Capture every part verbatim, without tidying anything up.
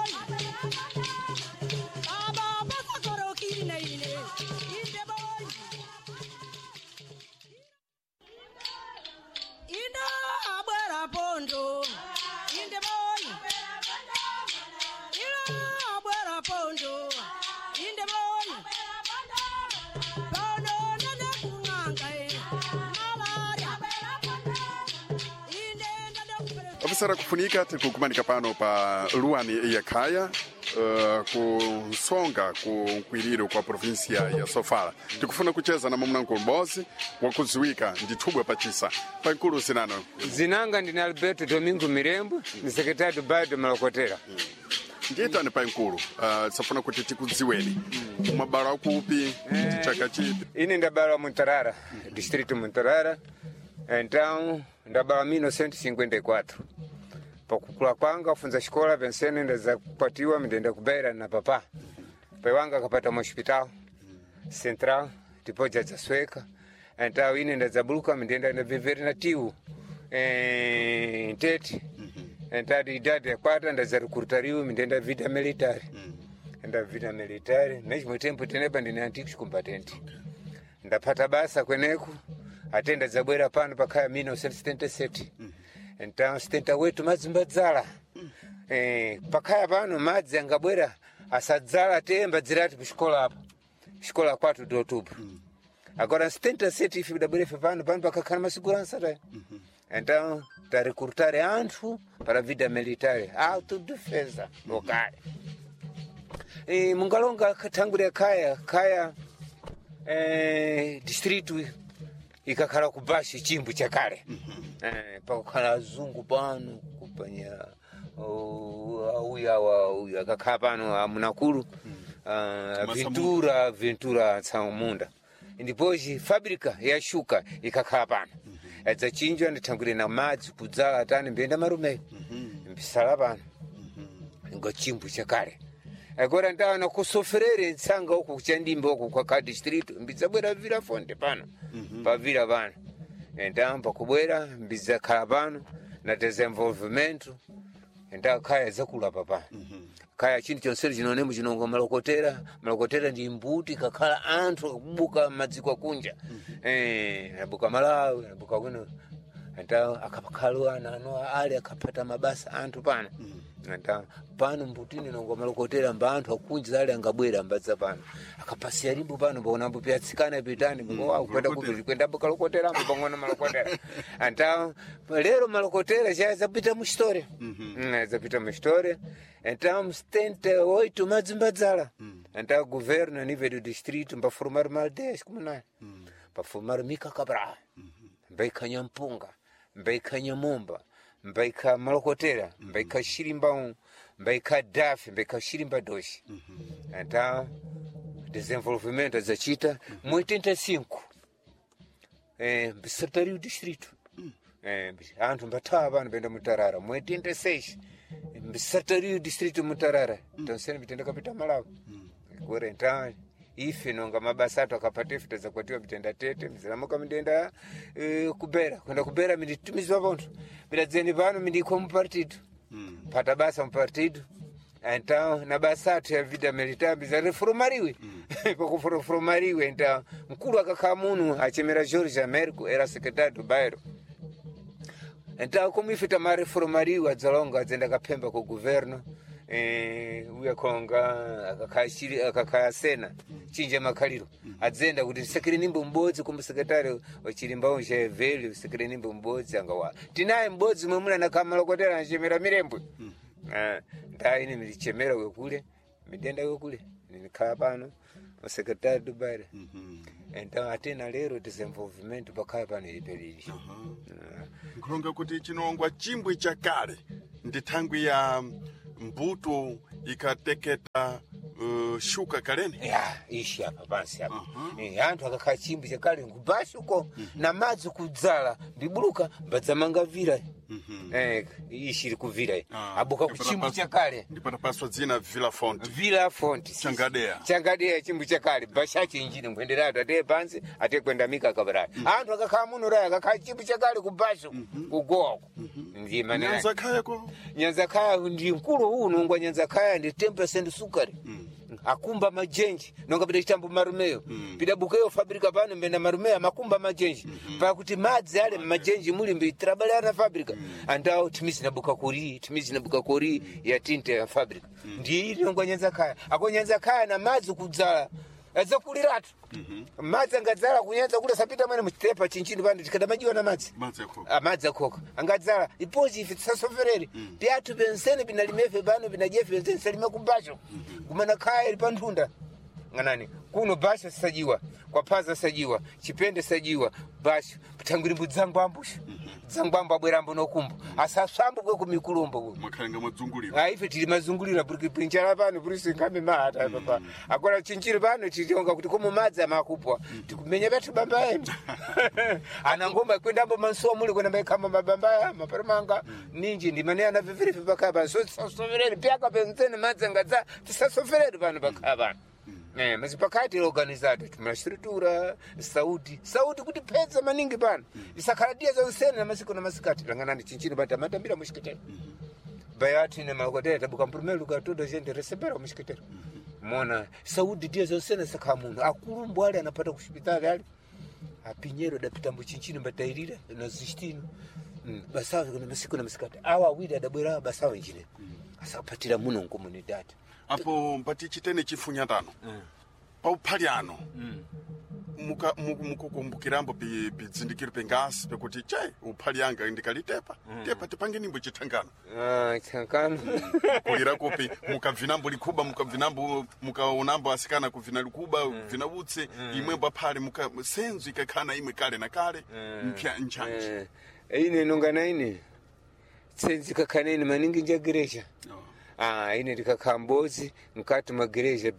Ofisara kufunika tikukumanika pano pa luani ya Kaya uh, kusonga ku kwiliro kwa provinsia ya Sofala. Tikufuna kucheza na mumnanko mbozi wakuziwika ndithubwa pachisa. Pankulu sinano. Zinanga ndina Alberto Domingo Mirembo, ni sekretari Dubai de Malokotera. Mm. Ngita ni pankulu, uh, safuna kuti tikuziweni. Mm. Mabara kupi, eh, chaka chipi. Ini ndabara Montarara, mm. distrito Montarara. Então, ndabara mil novecentos e cinquenta e quatro. Pakukula kwanga funza shikola pensene ndaza kupatiwa midenda kubaira na papa. Pewanga kapata hospital central tipoja za sweka. Então ine ndaza buluka midenda na viveri nativu. Eh tete. Então de idade kwata ndaza recrutariwa midenda vida military. Nda vida military, mesmo tempo tenepa ndine antiques combatente. Ndapata basa kweneku atenda zabwera pano pakaya mil novecentos e setenta e sete. Então setenta e oito mazimbadzala. Eh pakaya pano madzi angabwera asadzala temba dzirati kushikola apa. Shikola quatro de outubro. Agora setenta e sete ifi dabwera pano pano pakakhala masigurança ta. Então ta recrutar anthu para a vida militar, autodefesa local. E mungalonga katangulira Kaya, Kaya eh distrito ikakhala kubashi chimbu chakale. Eh pakukhala azungu pano kupanya auya wa uya kakhala pano amunakulu uh, Ventura Ventura Tsamunda. Ndipoji fabrika ya shuka ikakhala pano. Edza chinjwa ndithangulira na madzi kudzala tani mbenda marume. Mbisala pano. Ngo chimbu chakale. Agora ndawa na kusoferere tsanga huko kuchandimba huko kwa ka distrito mbizabwera vira fonte pano. Mm-hmm. Pa vira pano. Ndamba kubwera mbiza khala pano na desenvolvimento nda Kaya zakula papa. Mm-hmm. Kaya chini chonseri chinonemo chinongo Malokotera, Malokotera ndi mbuti kakhala anthu kubuka madziko kunja. Mm-hmm. Eh abuka Malawi, abuka kuno. Nda akapakhalwa nano ali akapata mabasa anthu pano. Mm-hmm. Nda pano mbutini nongo Malokotera mba anthu akunja ali angabwera mbadza pano. Akapasiya limbo pano bona mbo pyatsikana pitani ngo wa kwenda kuti kwenda Malokotera mbo pangona Malokotera. Então lero Malokotera já zapita mu história. Mhm. Zapita mu história. Então setenta e oito madzimbadzala. Então governo a nível do distrito para formar uma aldeia comunal. Para formar Mica Cabral. Mbaika Nyampunga, Mbaika Nyamomba, Mbaika Malokotera, Mbaika Shirimbão, Mbaika Daf, Mbaika Shirimba dois. Então desenvolvimento da Chita, em oitenta e cinco. Eh, secretário do distrito. Eh, antu mbatava nbenda Mutarara, em oitenta e seis. Secretário do distrito Mutarara. Então sempre bitenda kapita Malawi. Agora então ife nonga mabasa akapata fita za kwatiwa bitenda tete, mzalamuka midenda eh, kubera, kwenda kubera miditumizwa vantu. Biladzeni vanu midiko mu partido. Pata basa mu partido. Então na basata ya vida militar biza reformariwe. Kwa reformariwe então mkulu akakha muno achemera Jorge Américo era secretário do bairro. Então como ifita ma reformariwe adzalonga adzenda kapemba ku governo eh uya konga akakashiri akakasena chinje makaliro adzenda kuti sekere nimbo mbodzi kuma secretário wachilimbawo je velho sekere nimbo mbodzi angawa tinaye mbodzi mwemuna na Malokotera achemera Mirembo. Ah, ndai ni milichemera wekule, midenda wekule, nikhala pano, o secretário do bairro. Mhm. Então atena lero desenvolvimento pakhala pano ipelili. Mhm. Nkulonga kuti chinongwa chimbwe chakale ndithangwi ya mbuto ikateketa uh, shuka kalene. Ya, ishi hapa basi hapa. Uh-huh. Eh anthu akakhala chimbwe chakale ngubashuko. Uh-huh. Na madzi kudzala ndibuluka mbadzamanga vira. mm-hmm. eh ishiri kuvira ah, abuka kuchimbu chakale ndipata paswa dzina Villa Fonte Villa Fonte changadea changadea chimbu chakale bashachi injini ngwenderata ate pansi ate kwenda mika kabarati mm. anthu akakhala muno raya akakhala chimbu chakale kubasho mm-hmm. kugoko mm-hmm. ndi manene Nyanza Kaya ko Nyanza Kaya ndi mkulu uno ngwa Nyanza Kaya ndi ten percent sukari mm. akumba majenji nonga pita chitambo marumeyo mm. pita bukeyo fabrika pano mbenda marumeyo makumba majenji mm-hmm. pa kuti madzi ale majenji muli mbi trabalhar fabrika mm. andao timisi nabuka kuri timisi nabuka kuri ya tinte ya fabrika mm. ndi ili nonga Nyanza Kaya ako Nyanza Kaya na madzi kudzala aza kuliratu mm-hmm. madzi angadzala kunyanza kule sapita mwene muchitepa chinchini pano tikada majiwa na madzi madzi akoka amadzi akoka angadzala ipozi ife tisasoferere mm. pyatu pensene binalimefe pano binajefe pensene salima kubasho mm-hmm. kumana Kaya ili panthunda nganani kuno basho sajiwa kwa paza sajiwa chipende sajiwa basho tangwirimbu dzangu ambusha mm-hmm. dzangu ambu abwerambo nokumbu mm-hmm. asasambu kwe kumikulumbo kuno makhalenga mazunguliro ah ife tili mazungulira kuti pinjala pano kuti singambe mata mm-hmm. papa akola chinchiri pano tijonga kuti komo madzi amakupwa mm-hmm. tikumenya bathu bamba emi ana ngoma kwendambo manso muli kwenda mbekamba mabamba maparamanga mm-hmm. ninji ndi mane ana vivirifi pakaba so soferere pyaka pensene madzi ngadza tisasoferere pano pakaba Eh, mas pakati organizado tuma estrutura saúde saúde kuti pesa maningi pano isakaladia zonsene na masiko na masikati langanani chinchini bata matambira mushikitero bayati na magodera tabuka primeiro lugar toda a gente receber o mushikitero mona saúde dia zonsene sakamuno akulumbu ali anapata kushipitali ali a Pinheiro da pitambo chinchini batairira na zistino basawe kuna masiko na masikati awa wida da bwera basawe njine asapatira muno nkomunidade apo mpati chitene chifunyatano mm. pa uphaliano mm. muka mukukumbukirambo pi pizindikiro pengasi pekuti che uphalianga ndikalitepa mm. tepa tipange nimbo chithangano ah chithangano kulira kopi mukabvinambo likuba mukabvinambo mukaonambo asikana kuvina likuba mm. vina utse mm. imwembo phali muka senzo ikakhana imwe kale na kale mm. mpya nchanje eh ine nongana ine senzo ikakhana ine maningi njagiresha oh. Ah, ine ndikakambozi mkati magereja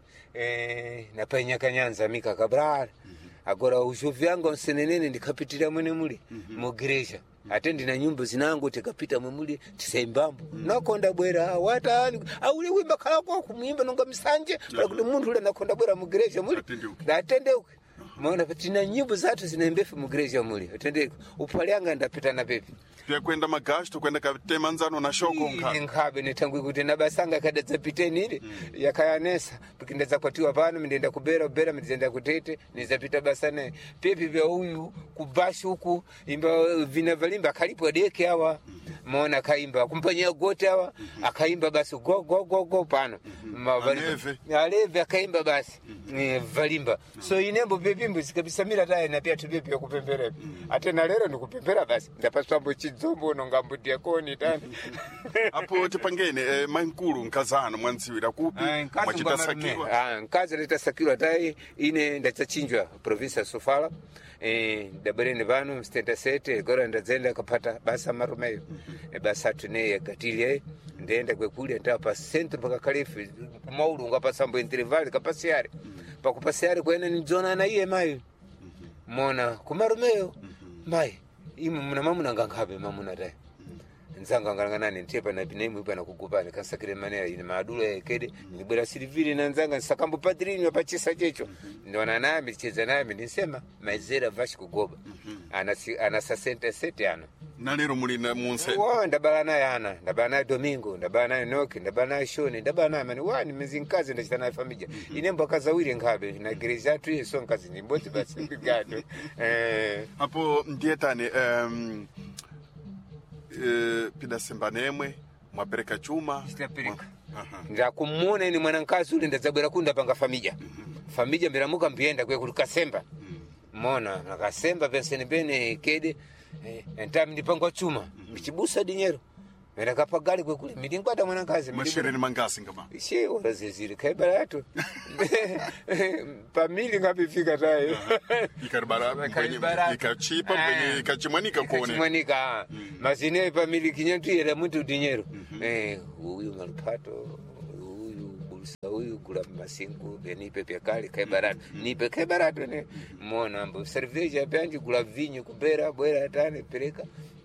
eh napanya kanyanza mika Cabral mm-hmm. agora ujuvi yangu msenenene ndikapitira mwene muli mm-hmm. mu gereja ate ndina nyumba zinangu tikapita mwemuli tisaimbambo mm-hmm. nakonda bwera watani auli wimba kala kwa kumwimba nonga misanje para kuti muntu ule nakonda bwera mu gereja muli atendeuke mwana patina nyimbo zatu zinaembefu mu gereja muli atendeuke uphalianga ndapita na pepe pia kwenda magasto kwenda katema nzano na shoko nkhabe nkhabe netangwe kuti nabasanga kada zapiteni ile mm. yakayanesa pikindeza kwatiwa pano mindenda kubera kubera mindenda kutete nizapita basane pepi vya huyu kubashi huku imba vina valimba kalipo deke hawa mm. maona kaimba kumpanyia gote hawa mm. akaimba basi go go go go pano mm. aleve aleve akaimba basi mm. e, valimba mm. so inembo pepi mbuzi kabisa mira tae na pia tubepi ya kupembere mm. atena lero ndikupembera basi ndapaswa mbochi zombo nongambo diakoni tani apo tipangene eh, mankulu nkazano mwanziwira kupi mwachitasakirwa ah nkaza litasakirwa tai ine ndachinjwa province ya Sofala eh dabarene bano stenda sete gora ndazenda kapata basa marumeyo e basa tune gatilie ndenda kwekulia ndapa centro paka kalifi maulu ngapasambo interval kapasiare pakupasiare kwene ni zona na iye mayo mona kumarumeyo mai imu muna mamuna nganghabe mamuna dai nzanga nganganani ntepa na binemu bana kugubana kasakire manera ine madule kede nibera silivili na nzanga sakambo padrini wapachisa checho ndiona naye micheza naye nisema maizera vashi kugoba ana ana sasenta sete ana na lero muli na munse wa ndabana yana ndabana Domingo ndabana Noki ndabana Shoni ndabana mani wani mizinkazi ndachitana familia inembo kazawire ngabe na gereja tu yeso nkazi ni mboti basi bigado eh hapo ndietane um Uh, pida semba nemwe mwapereka chuma mwa... nda kumuna ni mwanankazi ule ndazabwera kunda panga familia mm-hmm. familia mbiramuka mbienda kwe kuluka semba mm-hmm. mona nakasemba penseni bene kede eh, entami ndipangwa chuma mm-hmm. michibusa dinyero mera kapagali kwe kule milingwada mwanankazi mashirini mangasi ngama she ora zeziri kaibara yato pamili ngapifika tayo ikaribara ikachipa kwenye ikachimwanika kuone ikachimwanika mazine pamili kinyantu yera mtu dinyero eh huyu malupato huyu bulsa huyu kula masingu benipe pia kali kaibara nipe kaibara ne mona mbo cerveja banji kula vinyo kubera bwera tane peleka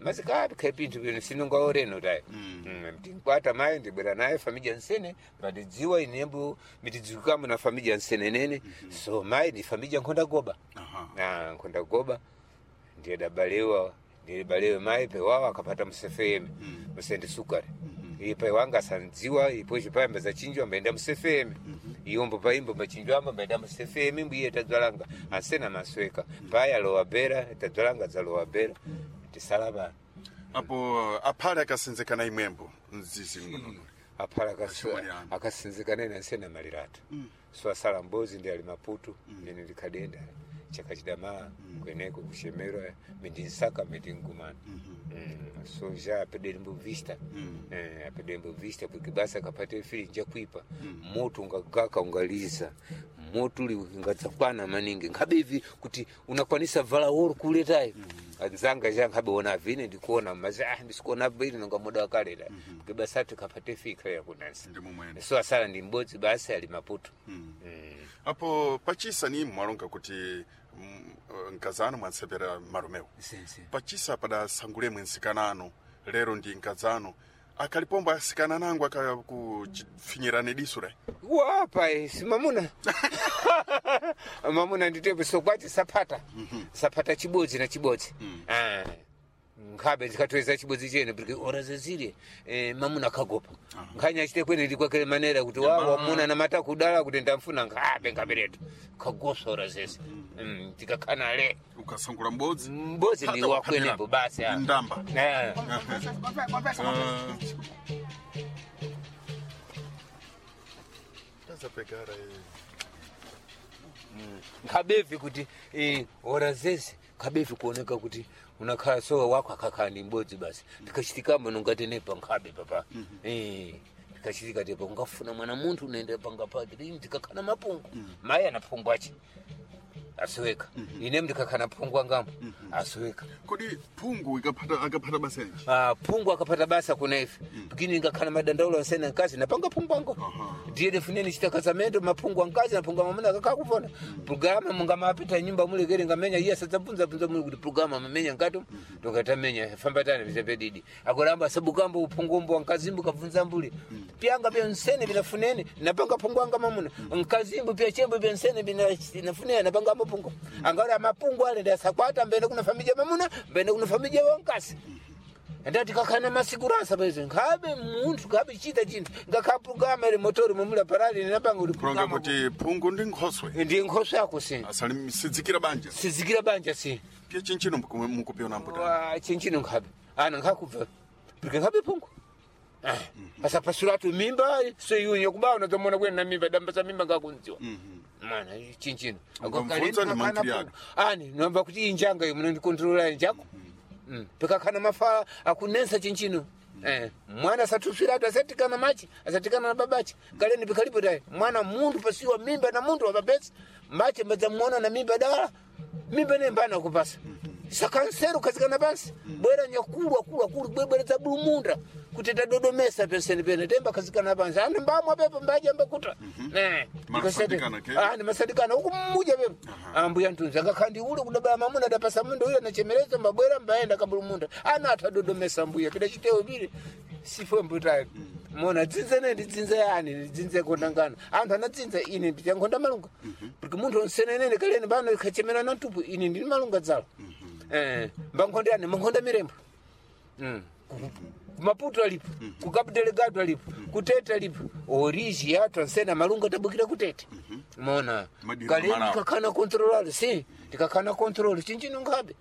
mazikapi kaipintu bino sinunga oreno dai mm mtinkwata mai ndibera naye familia nsene badidziwa inembo mitidzukamo na familia nsene nene so mai ni familia nkonda goba aha na nkonda goba ndiye dabalewa ndiye balewe mai pe wao akapata msefeme msende sukari ipe wanga sanziwa ipo chipamba za chinjwa mbenda msefeme iyombo paimbo machinjwa amba mbenda msefeme mbiye tadzalanga asena masweka paya loabera tadzalanga za loabera tisalaba apo aphala akasinzekana imwembo nzizi ngono aphala akasinzekana na sena malirata mm. so asala mbozi ndi ali maputu mm. nene likadenda chaka chidama mm. kweneko kushemera mindisaka mindingumana mm -hmm. mm. so ja pedembo vista mm. eh pedembo vista porque basa kapate fili nja kuipa mm. moto ngagaka ungaliza moto uli ngatsakwana maningi ngabe hivi kuti unakwanisa vala woro kuletai mm. anzanga janga habe ona vine ndikuona maza ah ndisikuona bili nga muda wakale la mm -hmm. basa tukapate fika ya kunansi so asala ndi mbodzi basi ali maputu mm. mm. apo pachisa ni mwalonga kuti nkazano mwansepera maromeo sense pachisa pada sangule mwensikanano lero ndi nkazano akalipomba sikana nangu akakufinyirane disure wapa si mamuna mamuna nditepe so kwachi sapata mm -hmm. sapata chibodzi na chibodzi mm. ah ngabe zikatweza chibodzi chene porque ora zezile eh mamuna kagopa nganya chite kwene ndi kwakele manera kuti wao wamuna na mata kudala kuti ndamfuna ngabe ngaberetu kagosa ora zese mm tikakana le ukasangula mbodzi mbodzi ndi wakwenepo basi ah ndamba eh taza pegara mm kabevi kuti eh ora zese kabevi kuoneka kuti unakhala so wako akakani mbodzi basi tikachitikamo nongati nepa nkhabe papa mm -hmm. eh tikachitika tepa ungafuna mwana muntu unaenda panga pake ndi tikakana mapungu mm -hmm. mai anapungwa chi asweka mm -hmm. ine ndikakana pungwa ngamo mm -hmm. asweka kodi pungu ikapata akapata basa nje ah pungu akapata basa kuna hivi mm. Bikini ngakana madandaulo ansena kazi napanga pungwango ndiye defuneni chitakazamendo mapungu ankazi napunga mamuna akakakufona mm. Programa mungama apita nyumba mule gere ngamenya iya sadzabvunza bvunza mule kuti programa mamenya ngato ndokata mm -hmm. menya fambatana bizepedidi akoramba sabukambo upungumbo ankazimbu kavunza mbule mm. Pianga bya nsene binafuneni napanga pungwanga mamuna mm. Nkazimbu pia chembo bya nsene binafuneni napanga mapungu mm. Angara mapungu ale ndasakwata mbene kuna familia mamuna mbene kuna familia wankasi ndati kakana masiguransa beze ngabe muntu ngabe chita chintu ngakapugama ile motori mumula parali ninapanga uri pronga kuti pungu ndi nkhoswe ndi nkhoswe yako si asali sizikira banja sizikira banja si pia chinchino mukupiona mbuta wa chinchino ngabe ana ngakubva porque ngabe pungu ah asa pasuratu mimba so yunyo kubao nazomona kwena mimba damba za mimba ngakunziwa mhm mana chinchino akokaleni kana ani nomba kuti injanga yo muno ndikontrola njako mm peka kana mafala akunensa chinchino mm. eh mwana satufira atasatikana machi asatikana na babachi kaleni pikalipo dai mwana mundu pasiwa mimba na mundu wa babesi machi mbaza muona na mimba dala mimba ne mbana kupasa mm -hmm. Sakansero kazikana basi mm. Bwera nyakulwa kulwa kuli bwera za bulumunda kuteta dodomesa peseni pene temba kazikana banza ande mbamwa pepe mbaje mbakuta mm -hmm. eh masadikana ke ah ni masadikana huko mmuja pepe ambuya ntunza ngakandi ule kudaba mamuna dapasa mundo ile na chemeleza mbabwera mbaenda kabulumunda ana atadodomesa mbuya pida chiteo bile sifo mbuta mona dzinze ne dzinze yani dzinze kondangana anthu anadzinza ine ndichangonda malunga porque munthu onsenene kaleni bano khachemera na tupu ine ndi malunga dzalo eh mbangonda ne mangonda mirembo mm Maputo alipo mm -hmm. Kukapu delegado alipo mm -hmm. Kuteta alipo origi yato nsena malunga tabukira kutete mm -hmm. Mona kaleni kakana controlale si tikakana control chinchino ngabe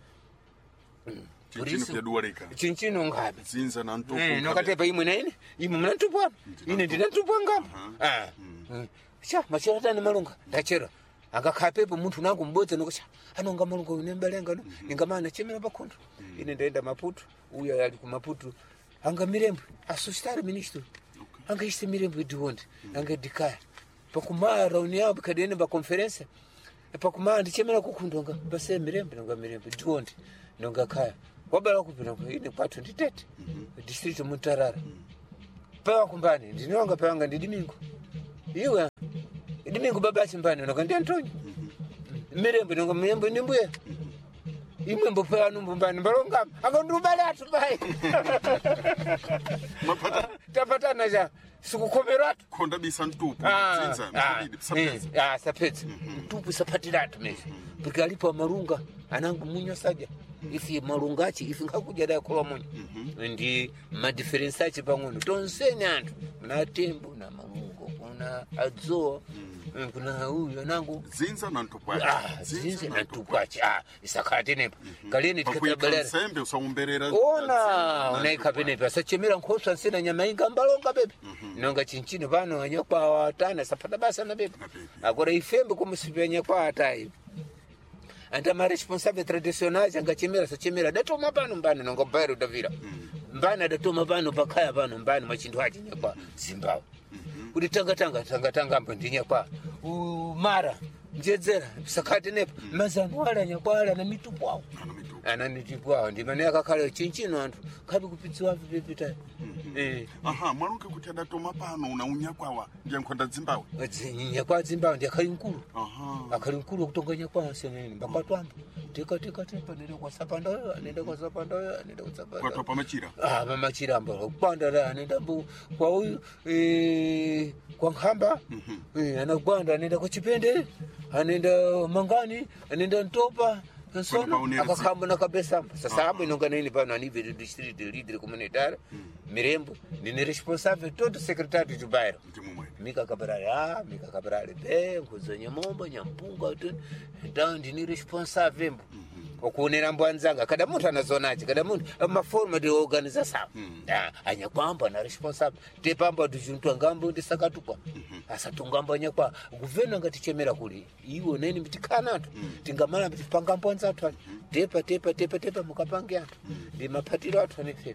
mm. Chinchino pia duarika chinchino ngabe zinza na ntupu eh nokatepa imwe nene imwe mnantupwa ine ndinantupwa ngabe ah mm. Cha machera tani malunga ndachera akakhapepo munthu nangu mbodza nokusha anonga malunga unembalenga no ningamana chemera pakondo ine ndaenda Maputo uya ali ku Maputo anga mirembo asustari ministro okay. Anga iste mirembo idonde mm. Anga dikaya pakumara rauni yabo kadene ba conference pakumara ndichemera kukundonga base mirembo nanga mirembo idonde nonga kaya wabala kupina ine kwathu nditete mm -hmm. District Mutarara mm. Pa kumbani ndinonga panga ndidimingo iwe ndimingo baba chimbani nonga ndi Antonio mm -hmm. Mirembo nonga mirembo ndimbuye mm -hmm. imwe mbopewa numbumbani mbalonga akandubale atubai Mapata tapatana ja sikukomeratu konda bisa ntupu ah zinza ah, mtabidi sapezi. ah sapezi tupu sapatiratu mesha porque alipo marunga anangu munyo saja ifi marungachi ifi ngakuja da kola munyo ndi ma difference achi pang'ono tonsene antu na tembo na marungo kuna adzo kuna huyu nangu Zinza na ntupwachi. ah zinza na ntupwachi ah isakati nepa kaleni tikatabalera sembe usawumberera ona unaika penepa asachemera nkhosa nsena nyama inga mbalonga bebe nonga chinchino pano anyakwa watana sapata basa na bebe agora ifembe kumusipenya kwa atai anta ma responsável tradicionais angachemera sachemera datoma pano mbani nonga bairo davira mbana datoma pano pakaya pano mbani machindu aje nyakwa Zimbabwe kuti tanga tanga tanga tanga mbo ndinyakwa mara njedzera sakati nepa mazano wala nyakwala na mitupwawo ananitipwawo ndimane akakhala chinchino anthu khabi kupitsiwa vipepita eh aha mwaruke kuti adatoma pano una unyakwawa ndiye nkhonda Zimbabwe nyakwa Zimbabwe ndiye khali nkulu aha akhali nkulu kutonganya kwa senene mbakatwamba tika tika tepa nende kwa sapanda nende kwa sapanda nende kwa sapanda kwa topa machira ah machira amba kupanda la nenda mbu kwa huyu eh kwa Nkhamba eh anagwanda nenda kwa Chipende anenda Mangani anenda Ntopa Kansona akakhamba na kabesa sasa hapo inongana ini pano anive do district leader communitário Mirembo ndine responsável todo secretário de bairro Mika Cabral ah Mika Cabral be kuzanya momba nyampunga então ndine responsável okuonera mbwanzanga kada muntu anazonaje kada muntu uma forma de organização ah anyakwamba na responsável tepamba dujuntu ngambo ndisakatukwa asatungamba nyakwa governo ngatichemera kuli iwo neni mitikanatu tingamala mitipanga mbwanza athu tepa tepa tepa tepa mukapange athu ndi mapatiro athu anefe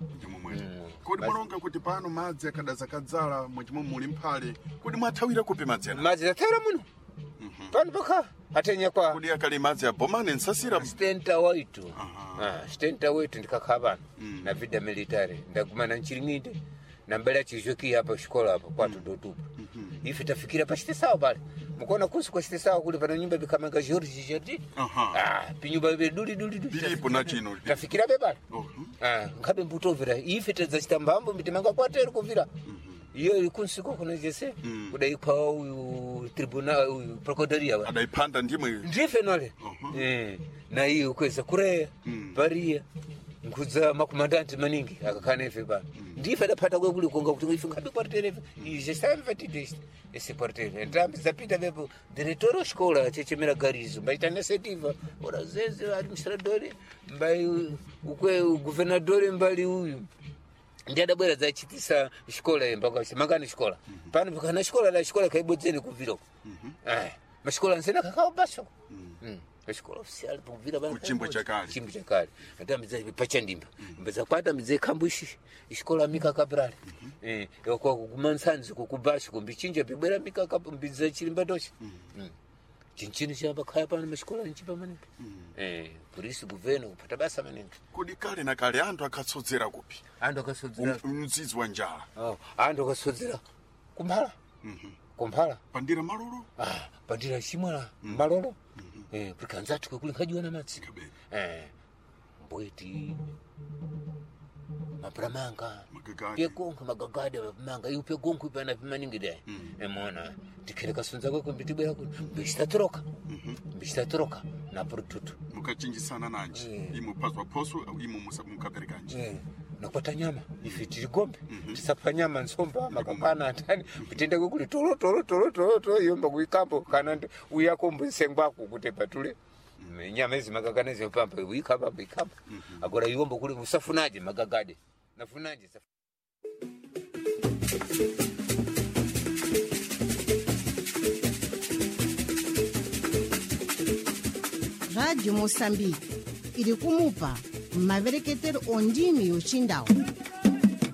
kodi mulonga kuti pano madzi akadaza kadzala mwachimo muli mphale kodi mwathawira kupe madzi ana madzi athawira muno pano pakha atenya kwa kodi akali madzi abomane nsasira stenta waitu ah stenta waitu ndikakhabana na vida military ndagumana nchiringinde na mbele chijoki hapa shikola hapa kwatu dotupa ifi tafikira pa chitesawa pale mukona kusi kwa chitesawa kule pana nyumba bikamanga George Jati ah pinyumba be duli duli duli bilipo na chino tafikira be pale ah ngabe mbutovira ifi tedza chitambambo mitemanga kwatero kuvira iyo ikunsiko kuna jese kudai kwa uyu tribunal uyu procuradoria adaipanda ndimwe ndife nole eh na hiyo kweza kure baria nkudza makomandanti maningi akakhana ife pano ndife adapata kwekuli konga kuti ife ngabe kwartere ije samvetidist ese kwartere ndambi zapita bepo diretor escola chechemera garizo mbaita iniciativa ora zeze administrador mbai ukwe governador mbali uyu ndiada bwera za chitisa escola mpaka simangani escola pano pakana escola la escola kaibodzeni kuviro eh mascola nsena kakao baso escola oficial povira bana chimbo chakali chimbo chakali ndambiza pachandimba mbaza kwata mize kambushi escola Mika Cabral eh yoko kumansanzi kukubashi kumbichinje bibera Mika Cabral chilimba doshi chinchini chamba khaya pano mascola nchipa manene eh polisi governo kupata basa manene kodi kale na kale antu akatsodzera kupi antu akatsodzera mzizi wa njala oh antu akatsodzera kumphala mhm kumphala pandira malolo ah pandira chimwana malolo eh prikanzatu kuli nkhajiwa na matsi eh mboiti mapramanga yekonka magagade manga yupe gonku pana pimaningi dai emona tikereka sunza kwa mbitibera ku bistatoroka bistatoroka na produto mukachinjisana nanje imupaswa poso au imu mukaperekanje eh nakwata nyama ifitiri gombe tisapa nyama nsomba makapana atani bitenda kuli toro toro toro toro toro yomba kuikambo kana uyakombo sengwako kuti patule nyama hizi magaganezi mpamba uikaba bikaba agora yomba kuli usafunaje magagade nafunaje saf Radio Moçambique iri kumupa mavereketero ondimi yochindao